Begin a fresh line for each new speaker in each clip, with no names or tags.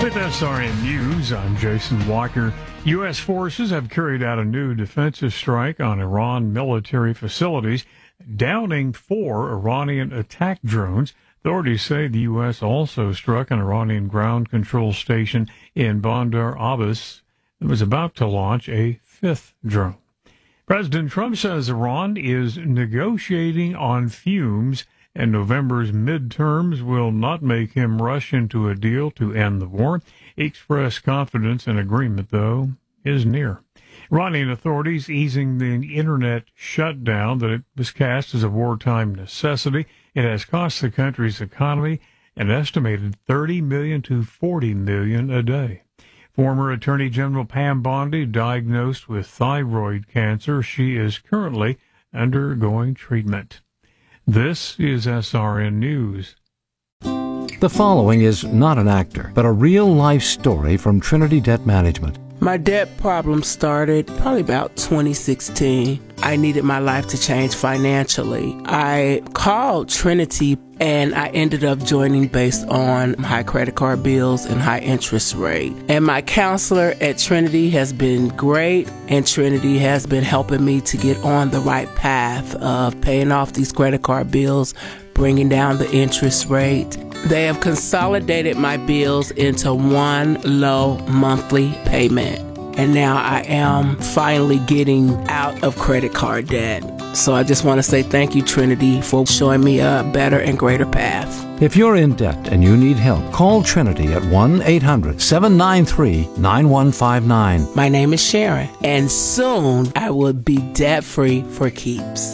With SRN News, I'm Jason Walker. U.S. forces have carried out a new defensive strike on Iran military facilities, downing 4 Iranian attack drones. Authorities say the U.S. also struck an Iranian ground control station in Bandar Abbas that was about to launch a 5th drone. President Trump says Iran is negotiating on fumes, and November's midterms will not make him rush into a deal to end the war. He expressed confidence an agreement, though, is near. Iranian authorities easing the internet shutdown that it was cast as a wartime necessity. It has cost the country's economy an estimated $30 million to $40 million a day. Former Attorney General Pam Bondi diagnosed with thyroid cancer. She is currently undergoing treatment. This is SRN News.
The following is not an actor, but a real-life story from Trinity Debt Management.
My debt problem started probably about 2016. I needed my life to change financially. I called Trinity and I ended up joining based on high credit card bills and high interest rate. And my counselor at Trinity has been great, and Trinity has been helping me to get on the right path of paying off these credit card bills, bringing down the interest rate. They have consolidated my bills into one low monthly payment. And now I am finally getting out of credit card debt. So I just want to say thank you, Trinity, for showing me a better and greater path.
If you're in debt and you need help, call Trinity at 1-800-793-9159.
My name is Sharon, and soon I will be debt-free for keeps.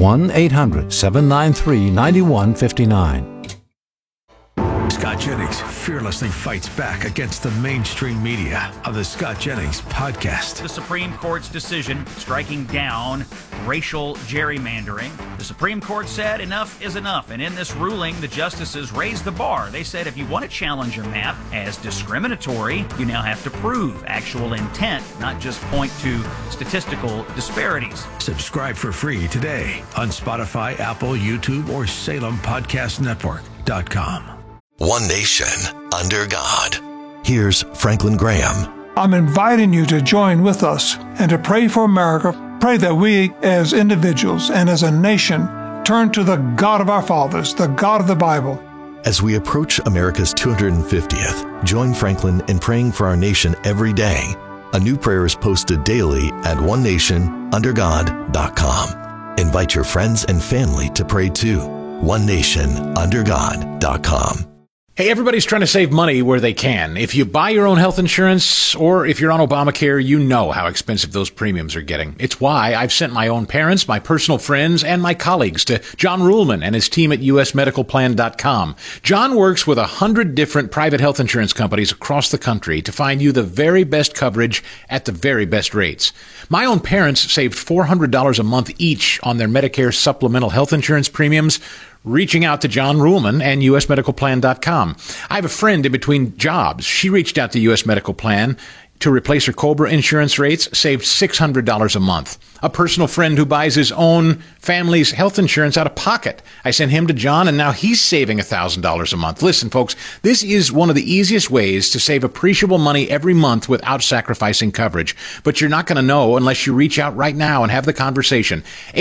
1-800-793-9159.
Scott Jennings fearlessly fights back against the mainstream media of the Scott Jennings podcast.
The Supreme Court's decision striking down racial gerrymandering. The Supreme Court said enough is enough, and in this ruling, the justices raised the bar. They said if you want to challenge a map as discriminatory, you now have to prove actual intent, not just point to statistical disparities.
Subscribe for free today on Spotify, Apple, YouTube, or SalemPodcastNetwork.com.
One nation under God. Here's Franklin Graham.
I'm inviting you to join with us and to pray for America. Pray that we as individuals and as a nation turn to the God of our fathers, the God of the Bible.
As we approach America's 250th, join Franklin in praying for our nation every day. A new prayer is posted daily at onenationundergod.com. Invite your friends and family to pray too. onenationundergod.com.
Hey, everybody's trying to save money where they can. If you buy your own health insurance or if you're on Obamacare, you know how expensive those premiums are getting. It's why I've sent my own parents, my personal friends, and my colleagues to John Ruhlman and his team at usmedicalplan.com. John works with 100 different private health insurance companies across the country to find you the very best coverage at the very best rates. My own parents saved $400 a month each on their Medicare supplemental health insurance premiums, reaching out to John Ruhlman and usmedicalplan.com. I have a friend in between jobs. She reached out to US Medical Plan to replace her COBRA insurance rates, saved $600 a month. A personal friend who buys his own family's health insurance out of pocket. I sent him to John, and now he's saving $1,000 a month. Listen, folks, this is one of the easiest ways to save appreciable money every month without sacrificing coverage. But you're not going to know unless you reach out right now and have the conversation.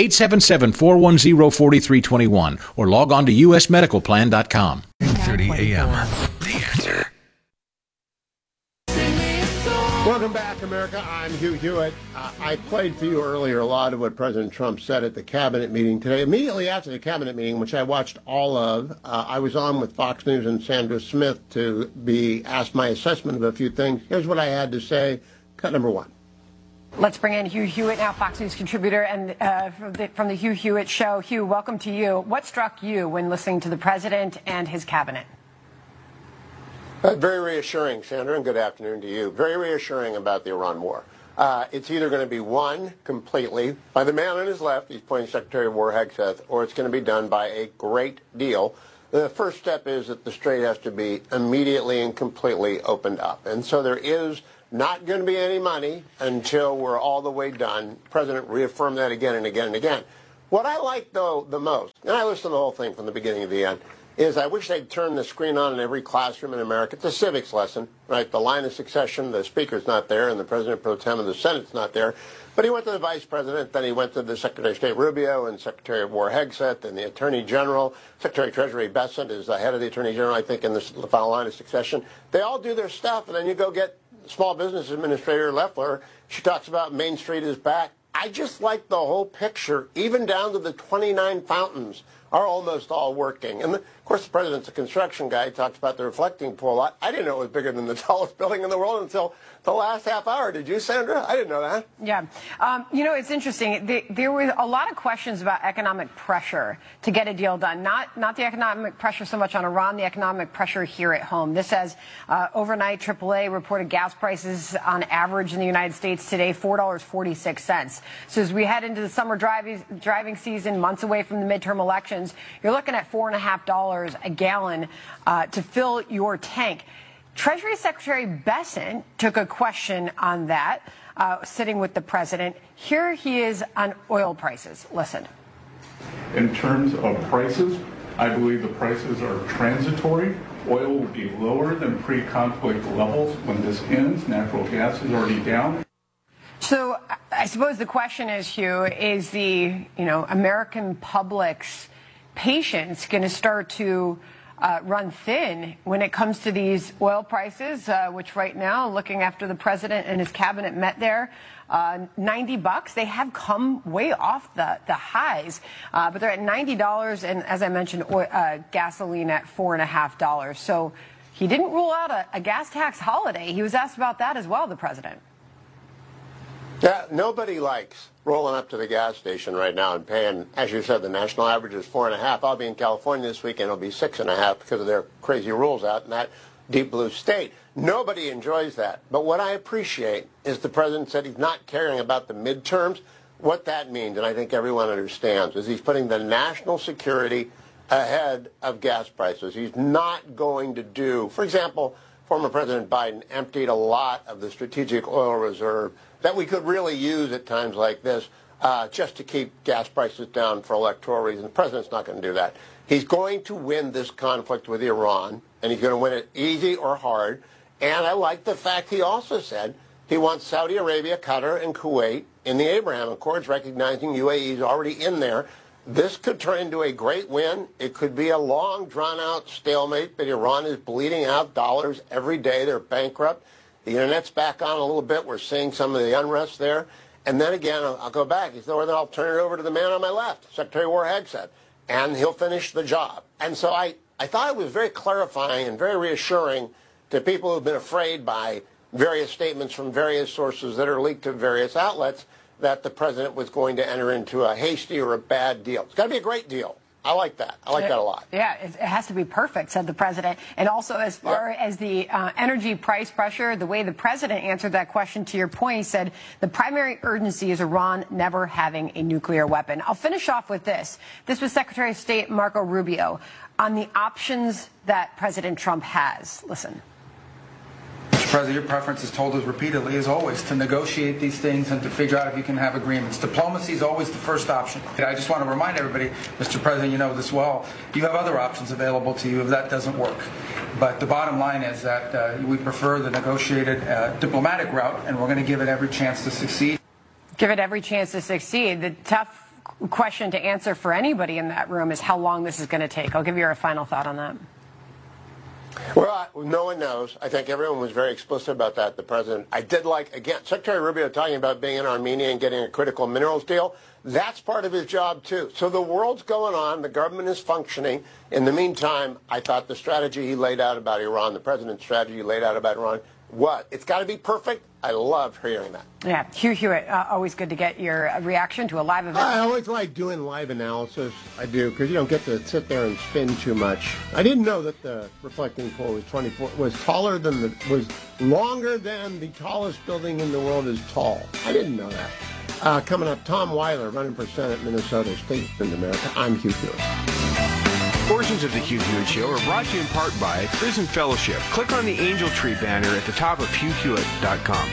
877-410-4321 or log on to usmedicalplan.com.
8:30 a.m. The Answer.
Welcome back, America. I'm Hugh Hewitt. I played for you earlier a lot of what President Trump said at the cabinet meeting today. Immediately after the cabinet meeting, which I watched all of, I was on with Fox News and Sandra Smith to be asked my assessment of a few things. Here's what I had to say. Cut number one.
Let's bring in Hugh Hewitt, now Fox News contributor and from the Hugh Hewitt Show. Hugh, welcome to you. What struck you when listening to the president and his cabinet?
Very reassuring, Sandra, and good afternoon to you. Very reassuring about the Iran war. It's either going to be won completely by the man on his left, he's pointing Secretary of War Hegseth, or it's going to be done by a great deal. The first step is that the strait has to be immediately and completely opened up. And so there is not going to be any money until we're all the way done. The President reaffirmed that again and again and again. What I like, though, the most, and I listened to the whole thing from the beginning to the end, is I wish they'd turn the screen on in every classroom in America. It's a civics lesson, right? The line of succession, the speaker's not there, and the president pro tem of the Senate's not there. But he went to the vice president, then he went to the Secretary of State Rubio and Secretary of War Hegseth and the Attorney General. Secretary of Treasury Bessent is the head of the Attorney General, I think, in the final line of succession. They all do their stuff, and then you go get Small Business Administrator Loeffler. She talks about Main Street is back. I just like the whole picture, even down to the 29 fountains are almost all working. And, of course, the president's a construction guy. He talks about the reflecting pool a lot. I didn't know it was bigger than the tallest building in the world until the last half hour. Did you, Sandra? I didn't know that.
Yeah. It's interesting. There were a lot of questions about economic pressure to get a deal done. Not the economic pressure so much on Iran, the economic pressure here at home. This says overnight AAA reported gas prices on average in the United States today, $4.46. So as we head into the summer driving season, months away from the midterm elections, you're looking at $4.50 a gallon to fill your tank. Treasury Secretary Bessent took a question on that, sitting with the president. Here he is on oil prices. Listen.
In terms of prices, I believe the prices are transitory. Oil will be lower than pre-conflict levels when this ends. Natural gas is already down.
So I suppose the question is, Hugh, is the American public's patience going to start to run thin when it comes to these oil prices, which right now, looking after the president and his cabinet met there, $90. They have come way off the highs, but they're at $90, and as I mentioned, gasoline at $4.50. So he didn't rule out a gas tax holiday. He was asked about that as well, the president.
Yeah, nobody likes rolling up to the gas station right now and paying, as you said, the national average is $4.50. I'll be in California this weekend. It'll be $6.50 because of their crazy rules out in that deep blue state. Nobody enjoys that. But what I appreciate is the president said he's not caring about the midterms. What that means, and I think everyone understands, is he's putting the national security ahead of gas prices. He's not going to do, for example, former President Biden emptied a lot of the strategic oil reserve that we could really use at times like this just to keep gas prices down for electoral reasons. The president's not going to do that. He's going to win this conflict with Iran, and he's going to win it easy or hard. And I like the fact he also said he wants Saudi Arabia, Qatar, and Kuwait in the Abraham Accords, recognizing UAE is already in there. This could turn into a great win. It could be a long, drawn-out stalemate, but Iran is bleeding out dollars every day. They're bankrupt. The Internet's back on a little bit. We're seeing some of the unrest there. And then again, I'll go back. He said, well, then I'll turn it over to the man on my left, Secretary of War Hegseth, and he'll finish the job. And so I thought it was very clarifying and very reassuring to people who've been afraid by various statements from various sources that are leaked to various outlets that the president was going to enter into a hasty or a bad deal. It's got to be a great deal. I like that. I like that a lot.
Yeah, it has to be perfect, said the president. And also, as far as the energy price pressure, the way the president answered that question, to your point, he said the primary urgency is Iran never having a nuclear weapon. I'll finish off with this. This was Secretary of State Marco Rubio on the options that President Trump has. Listen.
Mr. President, your preference is told us repeatedly, as always, to negotiate these things and to figure out if you can have agreements. Diplomacy is always the first option. I just want to remind everybody, Mr. President, you know this well, you have other options available to you if that doesn't work. But the bottom line is that we prefer the negotiated diplomatic route, and we're going to give it every chance to succeed.
Give it every chance to succeed. The tough question to answer for anybody in that room is how long this is going to take. I'll give you a final thought on that.
Well, no one knows. I think everyone was very explicit about that, the president. I did like, again, Secretary Rubio talking about being in Armenia and getting a critical minerals deal. That's part of his job, too. So the world's going on. The government is functioning. In the meantime, I thought the strategy he laid out about Iran, the president's strategy he laid out about Iran, it's got to be perfect. I love hearing that.
Yeah, Hugh Hewitt, always good to get your reaction to a live event.
I always like doing live analysis. I do, because you don't get to sit there and spin too much. I didn't know that the reflecting pool was 24, was longer than the tallest building in the world is tall. I didn't know that. Coming up, Tom Weiler running for Senate, Minnesota, State in America. I'm Hugh Hewitt.
Portions of the Hugh Hewitt Show are brought to you in part by Prison Fellowship. Click on the Angel Tree banner at the top of HughHewitt.com.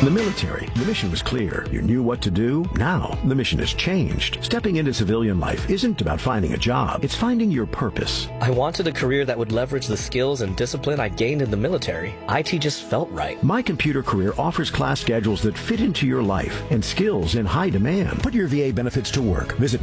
In the military, the mission was clear. You knew what to do. Now, the mission has changed. Stepping into civilian life isn't about finding a job. It's finding your purpose.
I wanted a career that would leverage the skills and discipline I gained in the military. IT just felt right.
My Computer Career offers class schedules that fit into your life and skills in high demand. Put your VA benefits to work. Visit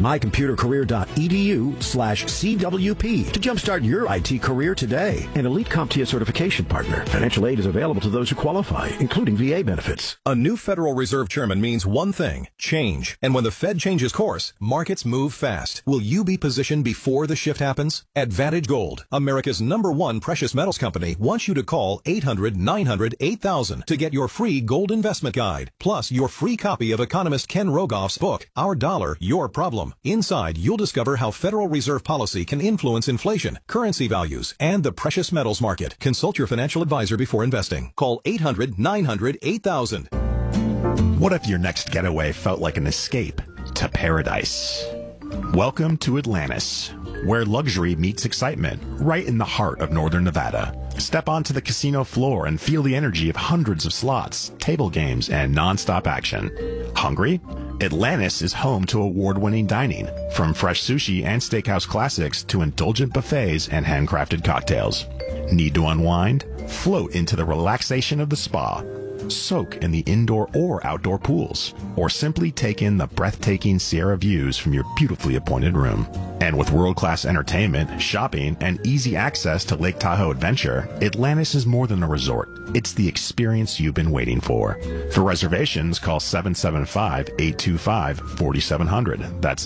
mycomputercareer.edu/CWP to jumpstart your IT career today. An Elite CompTIA certification partner. Financial aid is available to those who qualify, including VA benefits.
A new Federal Reserve Chairman means one thing, change. And when the Fed changes course, markets move fast. Will you be positioned before the shift happens? Advantage Gold, America's #1 precious metals company, wants you to call 800-900-8000 to get your free gold investment guide, plus your free copy of economist Ken Rogoff's book, Our Dollar, Your Problem. Inside, you'll discover how Federal Reserve policy can influence inflation, currency values, and the precious metals market. Consult your financial advisor before investing. Call 800-900-8000.
What if your next getaway felt like an escape to paradise? Welcome to Atlantis, where luxury meets excitement, right in the heart of northern Nevada. Step onto the casino floor and feel the energy of hundreds of slots, table games, and non-stop action. Hungry? Atlantis is home to award-winning dining, from fresh sushi and steakhouse classics to indulgent buffets and handcrafted cocktails. Need to unwind? Float into the relaxation of the spa. Soak in the indoor or outdoor pools, or simply take in the breathtaking Sierra views from your beautifully appointed room. And with world-class entertainment, shopping, and easy access to Lake Tahoe Adventure, Atlantis is more than a resort. It's the experience you've been waiting for. For reservations, call 775-825-4700. That's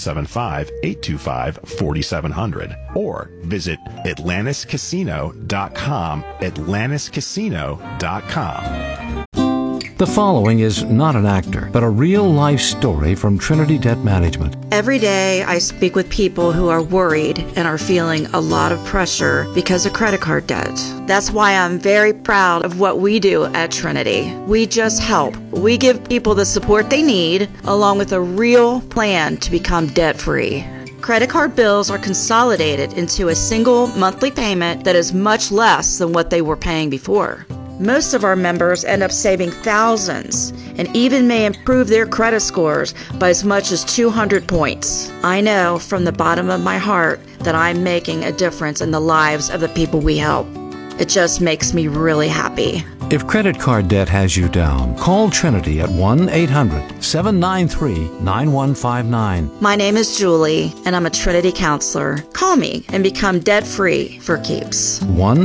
775-825-4700. Or visit AtlantisCasino.com, AtlantisCasino.com.
The following is not an actor, but a real-life story from Trinity Debt Management.
Every day I speak with people who are worried and are feeling a lot of pressure because of credit card debt. That's why I'm very proud of what we do at Trinity. We just help. We give people the support they need, along with a real plan to become debt-free. Credit card bills are consolidated into a single monthly payment that is much less than what they were paying before. Most of our members end up saving thousands and even may improve their credit scores by as much as 200 points. I know from the bottom of my heart that I'm making a difference in the lives of the people we help. It just makes me really happy.
If credit card debt has you down, call Trinity at 1-800-793-9159.
My name is Julie, and I'm a Trinity counselor. Call me and become debt-free for keeps.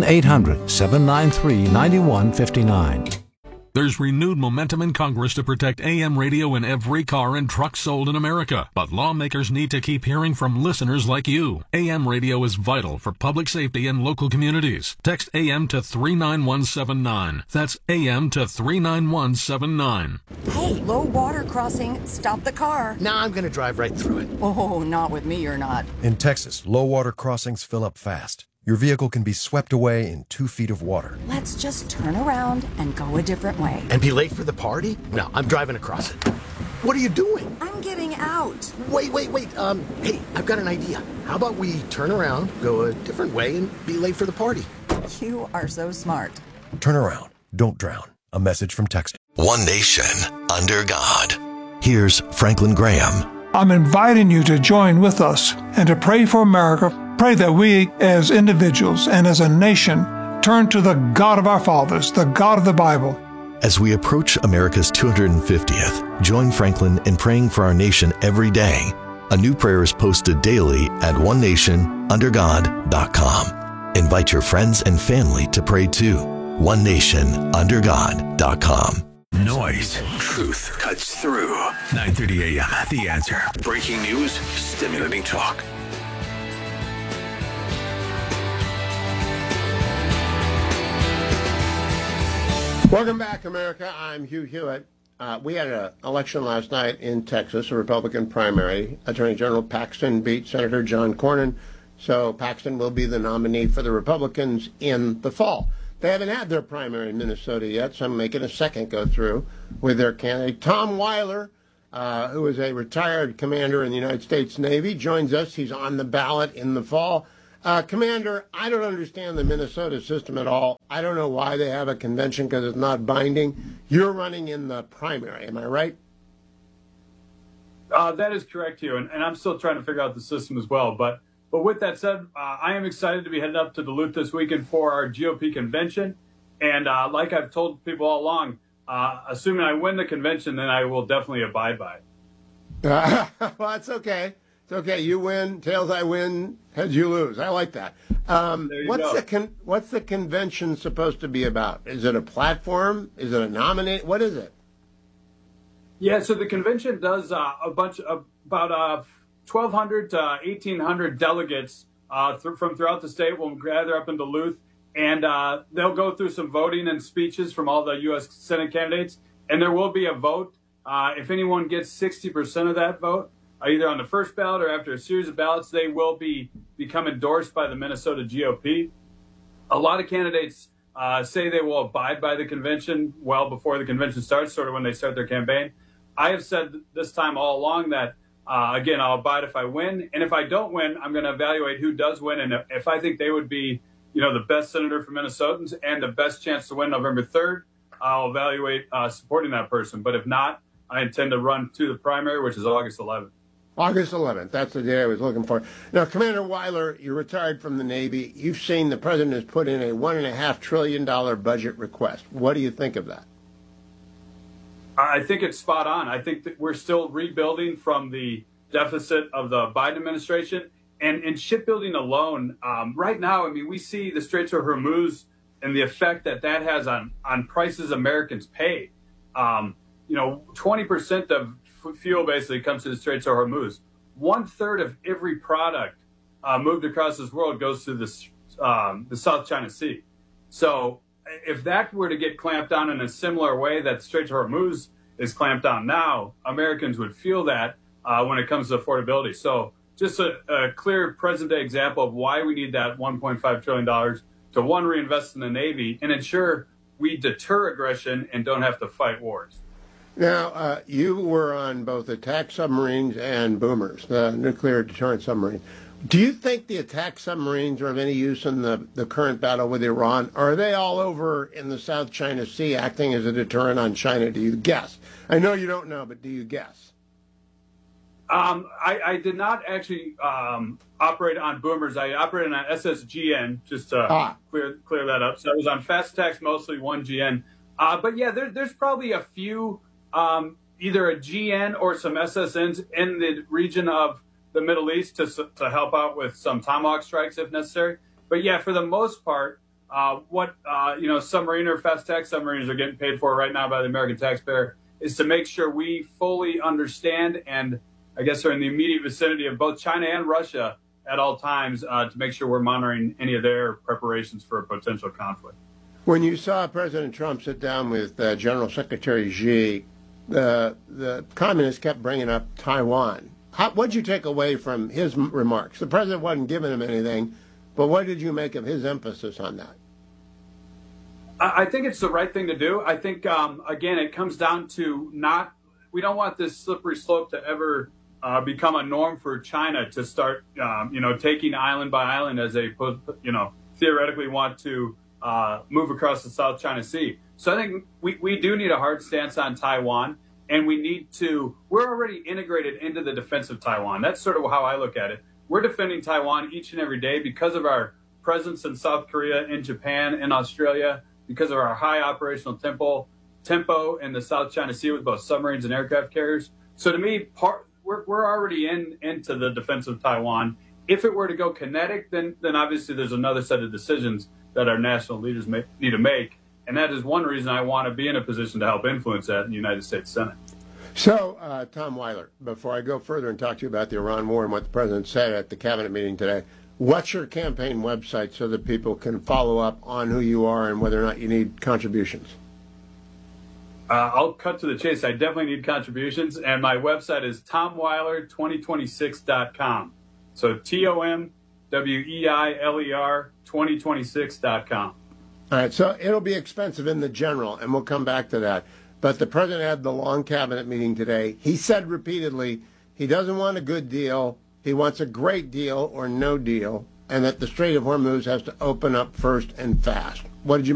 1-800-793-9159.
There's renewed momentum in Congress to protect AM radio in every car and truck sold in America. But lawmakers need to keep hearing from listeners like you. AM radio is vital for public safety in local communities. Text AM to 39179. That's AM to 39179.
Hey, low water crossing. Stop the car.
Nah, I'm going to drive right through it.
Oh, not with me, you're not.
In Texas, low water crossings fill up fast. Your vehicle can be swept away in 2 feet of water.
Let's just turn around and go a different way.
And be late for the party? No, I'm driving across it. What are you doing?
I'm getting out.
Wait. Hey, I've got an idea. How about we turn around, go a different way, and be late for the party?
You are so smart.
Turn around. Don't drown. A message from Texas.
One nation under God. Here's Franklin Graham.
I'm inviting you to join with us and to pray for America. Pray that we, as individuals and as a nation, turn to the God of our fathers, the God of the Bible.
As we approach America's 250th, join Franklin in praying for our nation every day. A new prayer is posted daily at onenationundergod.com. Invite your friends and family to pray too. onenationundergod.com.
Noise. Truth cuts through. 9:30 a.m. The Answer. Breaking news. Stimulating talk.
Welcome back, America. I'm Hugh Hewitt. We had an election last night in Texas, a Republican primary. Attorney General Paxton beat Senator John Cornyn, so Paxton will be the nominee for the Republicans in the fall. They haven't had their primary in Minnesota yet, so I'm making a second go through with their candidate. Tom Weiler, who is a retired commander in the United States Navy, joins us. He's on the ballot in the fall. Commander, I don't understand the Minnesota system at all. I don't know why they have a convention because it's not binding. You're running in the primary, am I right?
That is correct, Hugh, and I'm still trying to figure out the system as well. But with that said, I am excited to be heading up to Duluth this weekend for our GOP convention. And like I've told people all along, assuming I win the convention, then I will definitely abide by it.
Well, it's okay. It's okay. You win, tails I win, heads you lose. I like that. What's the convention supposed to be about? Is it a platform? Is it a nominate? What is it?
Yeah, so the convention does about 1,200 to 1,800 delegates from throughout the state will gather up in Duluth, and they'll go through some voting and speeches from all the U.S. Senate candidates, and there will be a vote. If anyone gets 60% of that vote, either on the first ballot or after a series of ballots, they will become endorsed by the Minnesota GOP. A lot of candidates say they will abide by the convention well before the convention starts, sort of when they start their campaign. I have said this time all along that, again, I'll abide if I win. And if I don't win, I'm going to evaluate who does win. And if I think they would be, the best senator for Minnesotans and the best chance to win November 3rd, I'll evaluate supporting that person. But if not, I intend to run to the primary, which is August 11th.
August 11th. That's the day I was looking for. Now, Commander Weiler, you're retired from the Navy. You've seen the president has put in a $1.5 trillion budget request. What do you think of that?
I think it's spot on. I think that we're still rebuilding from the deficit of the Biden administration. And in shipbuilding alone, right now, we see the Straits of Hormuz and the effect that has on prices Americans pay. 20% of fuel basically comes to the Straits of Hormuz. 1/3 of every product moved across this world goes to the South China Sea. So if that were to get clamped down in a similar way that the Straits of Hormuz is clamped down now, Americans would feel that when it comes to affordability. So just a clear present-day example of why we need that $1.5 trillion to, one, reinvest in the Navy and ensure we deter aggression and don't have to fight wars.
Now, you were on both attack submarines and boomers, the nuclear deterrent submarine. Do you think the attack submarines are of any use in the current battle with Iran? Or are they all over in the South China Sea acting as a deterrent on China? Do you guess? I know you don't know, but do you guess?
I did not actually operate on boomers. I operated on SSGN, just to clear that up. So I was on fast attacks, mostly 1GN. But yeah, there's probably a few, either a GN or some SSNs in the region of the Middle East to help out with some Tomahawk strikes if necessary. But yeah, for the most part, submarine or fast attack submarines are getting paid for right now by the American taxpayer is to make sure we fully understand and I guess are in the immediate vicinity of both China and Russia at all times to make sure we're monitoring any of their preparations for a potential conflict.
When you saw President Trump sit down with General Secretary Xi, the communists kept bringing up Taiwan. What did you take away from his remarks? The president wasn't giving him anything, but what did you make of his emphasis on that?
I think it's the right thing to do. I think, again, it comes down to we don't want this slippery slope to ever become a norm for China to start, taking island by island as they, theoretically want to move across the South China Sea. So I think we do need a hard stance on Taiwan, and we're already integrated into the defense of Taiwan. That's sort of how I look at it. We're defending Taiwan each and every day because of our presence in South Korea, in Japan, in Australia, because of our high operational tempo in the South China Sea with both submarines and aircraft carriers. So to me, we're already into the defense of Taiwan. If it were to go kinetic, then obviously there's another set of decisions that our national leaders need to make. And that is one reason I want to be in a position to help influence that in the United States Senate.
So, Tom Weiler, before I go further and talk to you about the Iran war and what the president said at the cabinet meeting today, what's your campaign website so that people can follow up on who you are and whether or not you need contributions?
I'll cut to the chase. I definitely need contributions, and my website is TomWeiler2026.com. So TOMWEILER 2026.com.
All right, so it'll be expensive in the general, and we'll come back to that. But the president had the long cabinet meeting today. He said repeatedly he doesn't want a good deal. He wants a great deal or no deal. and that the Strait of Hormuz has to open up first and fast. What did you